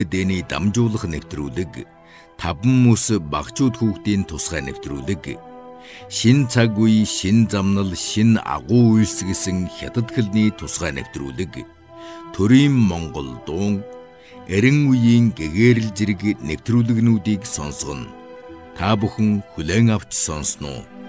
Дэний дамжуулах нэвтрүүлэг, таван мөс багчууд хүүхдийн тусгай нэвтрүүлэг, шин цаг үе, шин замнал, шин агуу үйлс гэсэн хятадхлны тусгай нэвтрүүлэг, төрийн Монгол дуун, эрен үеийн гэгэрэл зэрэг нэвтрүүлгнүүдийг сонсгоно. Та бүхэн хүлээн авч сонсноо.